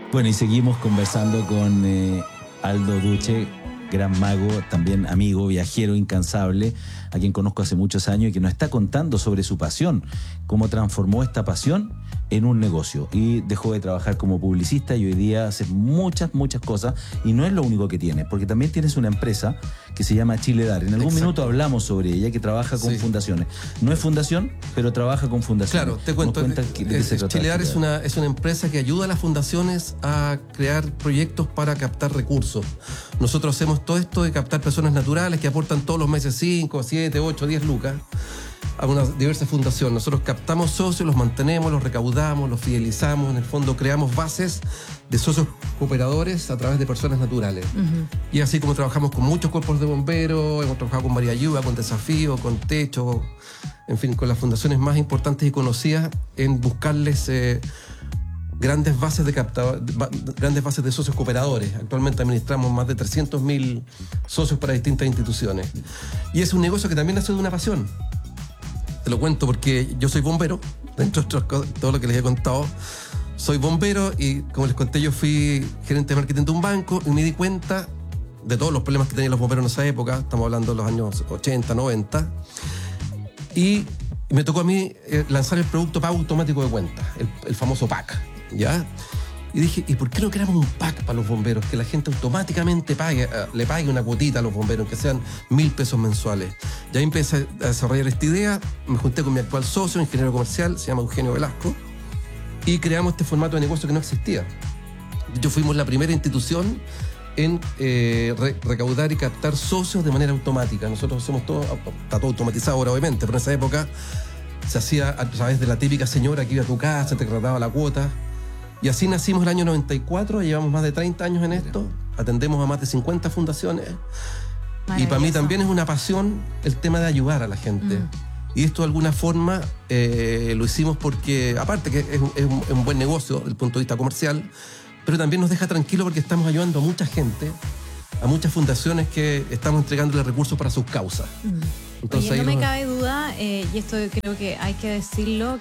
Bueno, y seguimos conversando con Aldo Duche, gran mago, también amigo, viajero incansable, a quien conozco hace muchos años y que nos está contando sobre su pasión, cómo transformó esta pasión en un negocio y dejó de trabajar como publicista y hoy día hace muchas cosas, y no es lo único que tiene, porque también tienes una empresa que se llama Chile Dar. En algún minuto hablamos sobre ella, que trabaja con fundaciones. No es fundación, pero trabaja con fundaciones. Claro, te cuento. Chile Dar es una empresa que ayuda a las fundaciones a crear proyectos para captar recursos. Nosotros hacemos todo esto de captar personas naturales que aportan todos los meses 5, 7, 8, 10 lucas a una diversa fundación. Nosotros captamos socios, los mantenemos, los recaudamos, los fidelizamos. En el fondo creamos bases de socios cooperadores a través de personas naturales. Y así como trabajamos con muchos cuerpos de bomberos, hemos trabajado con María Ayuda, con Desafío, con Techo, en fin, con las fundaciones más importantes y conocidas, en buscarles grandes bases de socios cooperadores. Actualmente administramos más de 300.000 socios para distintas instituciones. Y es un negocio que también nace de una pasión. Te lo cuento porque yo soy bombero, dentro de todo lo que les he contado. Soy bombero y, como les conté, yo fui gerente de marketing de un banco y me di cuenta de todos los problemas que tenían los bomberos en esa época. Estamos hablando de los años 80, 90. Y me tocó a mí lanzar el producto pago automático de cuentas, el famoso PAC, ¿ya? Y dije, ¿y por qué no creamos un PAC para los bomberos? Que la gente automáticamente le pague una cuotita a los bomberos, que sean 1.000 pesos mensuales. Y ahí empecé a desarrollar esta idea, me junté con mi actual socio, ingeniero comercial, se llama Eugenio Velasco, y creamos este formato de negocio que no existía. De hecho, fuimos la primera institución en recaudar y captar socios de manera automática. Nosotros hacemos todo, está todo automatizado ahora obviamente, pero en esa época se hacía a través de la típica señora que iba a tu casa, te trataba la cuota. Y así nacimos el año 94, llevamos más de 30 años en esto, atendemos a más de 50 fundaciones. Y para mí también es una pasión el tema de ayudar a la gente. Y esto de alguna forma lo hicimos porque, aparte que es un buen negocio desde el punto de vista comercial, pero también nos deja tranquilo porque estamos ayudando a mucha gente, a muchas fundaciones que estamos entregándole recursos para sus causas. Entonces, oye, no me cabe duda, y esto creo que hay que decirlo,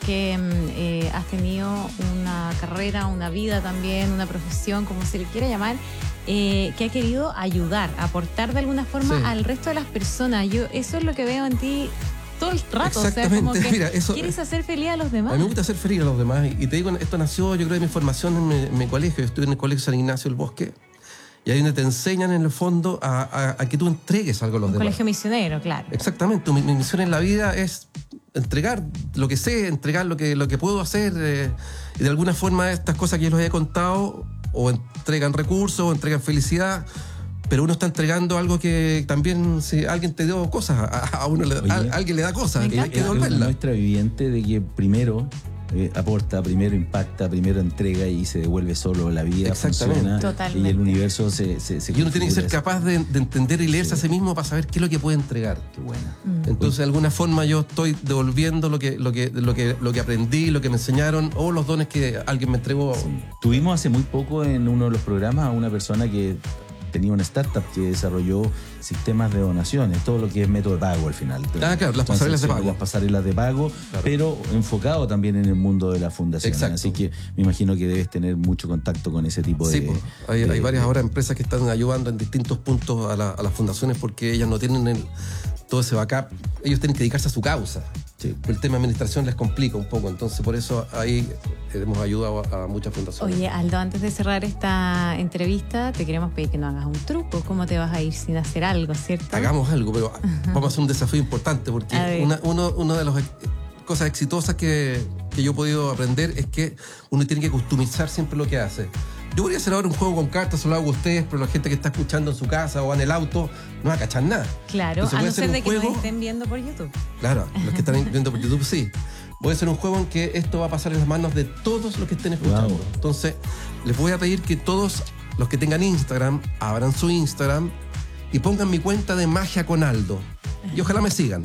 que has tenido una carrera, una vida también, una profesión, como se le quiera llamar, que ha querido ayudar, aportar de alguna forma al resto de las personas. Eso es lo que veo en ti todo el rato. Exactamente. O sea, como que mira, eso, quieres hacer feliz a los demás. A mí me gusta hacer feliz a los demás. Y te digo, esto nació, yo creo, de mi formación en mi colegio. Yo estuve en el Colegio San Ignacio del Bosque. Y ahí donde te enseñan en el fondo a que tú entregues algo a los demás. Colegio misionero, claro. Exactamente. Mi misión en la vida es entregar lo que sé, entregar lo que puedo hacer. Y de alguna forma estas cosas que yo les he contado o entregan recursos o entregan felicidad, pero uno está entregando algo que también, si alguien te dio cosas, a uno alguien le da cosas y hay que devolverla. Es una muestra viviente de que primero aporta, primero impacta, primero entrega y se devuelve solo. La vida funciona. Totalmente. Y el universo se y uno tiene que ser capaz de entender y leerse a sí mismo para saber qué es lo que puede entregar. Qué buena. Entonces, de alguna forma yo estoy devolviendo lo que aprendí, lo que me enseñaron o los dones que alguien me entregó. Sí. Tuvimos hace muy poco en uno de los programas a una persona que tenía una startup que desarrolló sistemas de donaciones, todo lo que es método de pago al final. Claro, las pasarelas de pago. Las pasarelas de pago, claro, pero enfocado también en el mundo de la fundación. Exacto. Así que me imagino que debes tener mucho contacto con ese tipo de... Sí, hay varias ahora empresas que están ayudando en distintos puntos a las fundaciones porque ellas no tienen todo ese backup. Ellos tienen que dedicarse a su causa. Sí. El tema de administración les complica un poco, entonces por eso ahí hemos ayudado a muchas fundaciones. Oye, Aldo, antes de cerrar esta entrevista, te queremos pedir que nos hagas un truco. ¿Cómo te vas a ir sin hacer algo, cierto? Hagamos algo, pero vamos a hacer un desafío importante porque una de las cosas exitosas que yo he podido aprender es que uno tiene que customizar siempre lo que hace. Yo podría hacer ahora un juego con cartas, solo hago ustedes, pero la gente que está escuchando en su casa o en el auto no va a cachar nada. Claro, entonces, a no ser de que nos estén viendo por YouTube. Claro, los que están viendo por YouTube sí. Voy a hacer un juego en que esto va a pasar en las manos de todos los que estén escuchando. Wow. Entonces, les voy a pedir que todos los que tengan Instagram, abran su Instagram y pongan mi cuenta de Magia con Aldo. Y ojalá me sigan.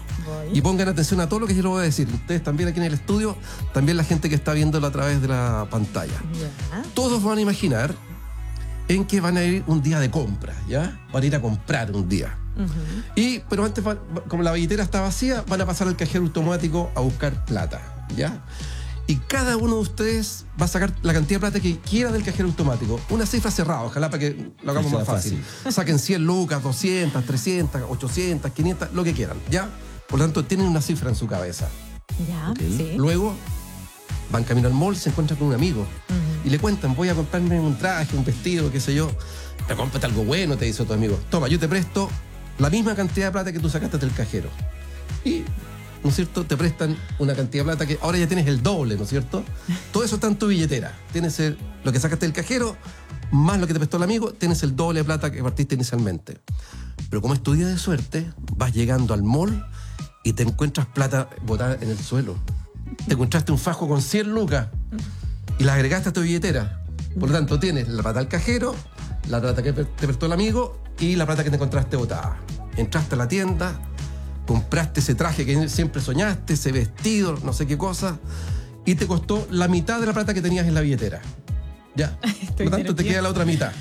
Y pongan atención a todo lo que yo les voy a decir. Ustedes también aquí en el estudio, también la gente que está viéndolo a través de la pantalla. ¿Ya? Todos van a imaginar en que van a ir un día de compra, ¿ya? Van a ir a comprar un día. Pero antes, como la billetera está vacía, van a pasar al cajero automático a buscar plata, ¿ya? Y cada uno de ustedes va a sacar la cantidad de plata que quiera del cajero automático. Una cifra cerrada, ojalá para que lo hagamos más fácil. Saquen 100 lucas, 200, 300, 800, 500, lo que quieran, ¿ya? Por lo tanto, tienen una cifra en su cabeza. Ya, sí. Luego, van camino al mall, se encuentran con un amigo. Y le cuentan, voy a comprarme un traje, un vestido, qué sé yo. Pero cómprate algo bueno, te dice tu amigo. Toma, yo te presto la misma cantidad de plata que tú sacaste del cajero. Y, ¿no es cierto?, te prestan una cantidad de plata que ahora ya tienes el doble, ¿no es cierto? Todo eso está en tu billetera. Tienes lo que sacaste del cajero, más lo que te prestó el amigo, tienes el doble de plata que partiste inicialmente. Pero como es tu día de suerte, vas llegando al mall y te encuentras plata botada en el suelo. Te encontraste un fajo con 100 lucas y la agregaste a tu billetera. Por lo tanto, tienes la plata del cajero, la plata que te prestó el amigo y la plata que te encontraste botada. Entraste a la tienda, compraste ese traje que siempre soñaste, ese vestido, no sé qué cosa, y te costó la mitad de la plata que tenías en la billetera. Ya. Por lo tanto, te queda la otra mitad.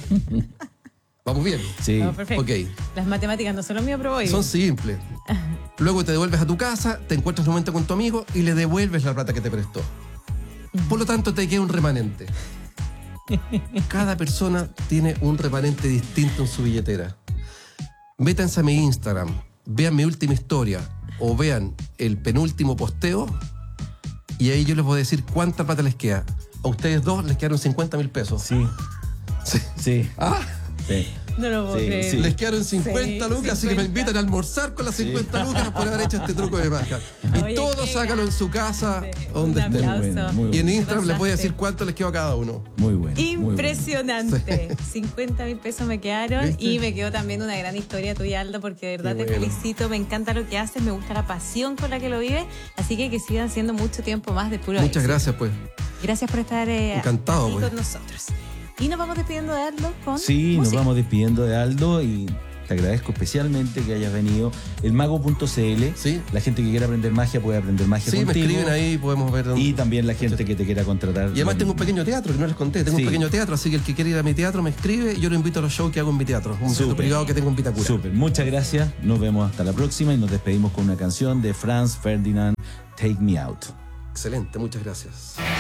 ¿Vamos bien? Sí. No, perfecto. Ok. Las matemáticas no son lo mío, pero voy. Son simples. Luego te devuelves a tu casa, te encuentras un momento con tu amigo y le devuelves la plata que te prestó. Por lo tanto, te queda un remanente. Cada persona tiene un remanente distinto en su billetera. Métanse a mi Instagram, vean mi última historia o vean el penúltimo posteo y ahí yo les voy a decir cuánta plata les queda. A ustedes dos les quedaron 50.000 pesos. Sí. Sí. Ah, Sí. No lo puedo creer. Sí. les quedaron 50 lucas, así que me invitan a almorzar con las 50 lucas por haber hecho este truco de magia. Y Oye, todos qué sácalo en su casa, donde Un estén. aplauso. Muy bueno. Y en Instagram les voy a Pasaste. decir cuánto les quedó a cada uno. Muy bueno. Impresionante. 50.000 pesos me quedaron. ¿Viste? Y me quedó también una gran historia tuya, Aldo, porque de verdad Qué te bueno. felicito. Me encanta lo que haces, me gusta la pasión con la que lo vives. Así que sigan siendo mucho tiempo más de puro Muchas éxito. gracias, pues. Gracias por estar Encantado, aquí pues. con nosotros. Y nos vamos despidiendo de Aldo con Sí, nos música. vamos despidiendo de Aldo y te agradezco especialmente que hayas venido. Elmago.cl, Sí. la gente que quiera aprender magia puede aprender magia Sí, me contigo. escriben ahí, podemos ver dónde. Y también la gente que te quiera contratar. Y además tengo un pequeño teatro que no les conté. Tengo Sí. un pequeño teatro, así que el que quiera ir a mi teatro me escribe y yo lo invito a los shows que hago en mi teatro. Un teatro Súper. privado que tengo en Vitacura. Súper, muchas gracias. Nos vemos hasta la próxima y nos despedimos con una canción de Franz Ferdinand, Take Me Out. Excelente, muchas gracias.